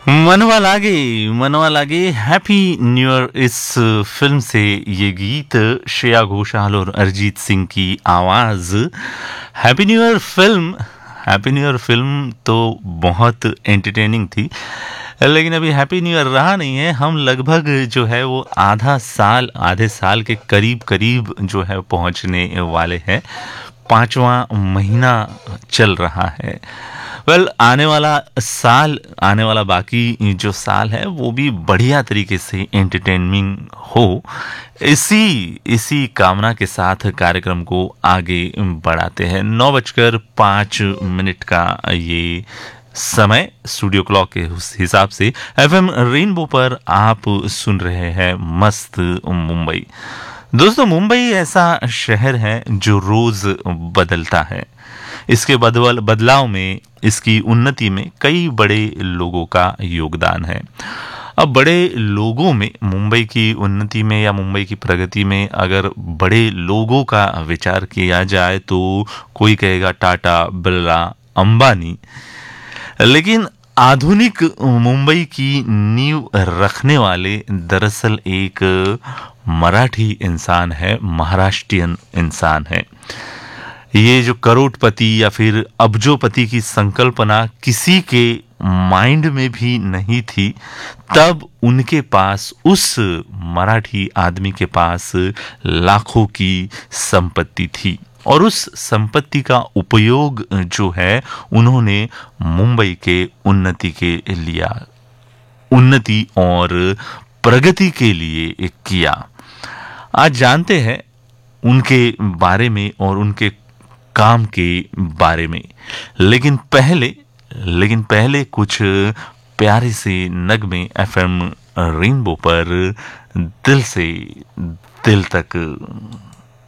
मनवा लागे happy new year. इस फिल्म से ये गीत श्रेया घोषाल और अरिजीत सिंह की आवाज। Happy new year film happy new year film तो बहुत एंटरटेनिंग थी, लेकिन अभी हैप्पी न्यू ईयर रहा नहीं है। हम लगभग जो है वो आधे साल के करीब करीब जो है पहुंचने वाले हैं। 5वां महीना चल रहा है। आने वाला बाकी जो साल है वो भी बढ़िया तरीके से एंटरटेनमिंग हो, इसी कामना के साथ कार्यक्रम को आगे बढ़ाते हैं। 9:05 का ये समय स्टूडियो क्लॉक के हिसाब से एफएम रेनबो पर आप सुन रहे हैं मस्त मुंबई। दोस्तों, मुंबई ऐसा शहर है जो रोज बदलता है। इसके बदलाव में, इसकी उन्नति में कई बड़े लोगों का योगदान है। अब बड़े लोगों में मुंबई की उन्नति में या मुंबई की प्रगति में अगर बड़े लोगों का विचार किया जाए तो कोई कहेगा टाटा, बिरला, अंबानी। लेकिन आधुनिक मुंबई की नींव रखने वाले दरअसल एक मराठी इंसान है, महाराष्ट्रियन इंसान है। ये जो करोड़पति या फिर अब्जोपति की संकल्पना किसी के माइंड में भी नहीं थी, तब उनके पास, उस मराठी आदमी के पास लाखों की संपत्ति थी और उस संपत्ति का उपयोग जो है उन्होंने मुंबई के उन्नति और प्रगति के लिए किया। आज जानते हैं उनके बारे में और उनके काम के बारे में, लेकिन पहले कुछ प्यारे से नगमे एफएम रेनबो पर दिल से दिल तक।